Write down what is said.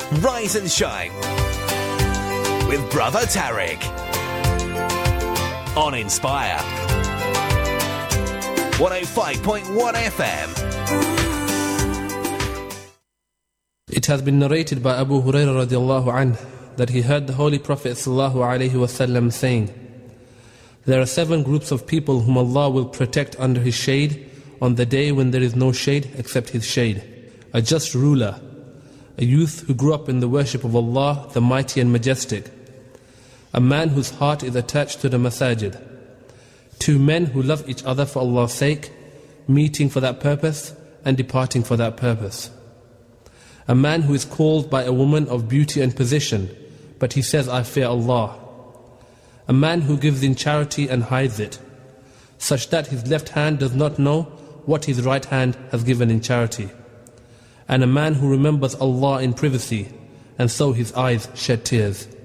Rise and Shine with Brother Tariq on Inspire 105.1 FM. It has been narrated by Abu Hurairah radiallahu anhu that he heard the Holy Prophet sallallahu alaihi wasallam saying, "There are 7 groups of people whom Allah will protect under His shade on the day when there is no shade except His shade. A just ruler, a youth who grew up in the worship of Allah, the Mighty and Majestic, a man whose heart is attached to the masajid, 2 men who love each other for Allah's sake, meeting for that purpose and departing for that purpose, a man who is called by a woman of beauty and position, but he says, 'I fear Allah', a man who gives in charity and hides it, such that his left hand does not know what his right hand has given in charity, and a man who remembers Allah in privacy, and so his eyes shed tears."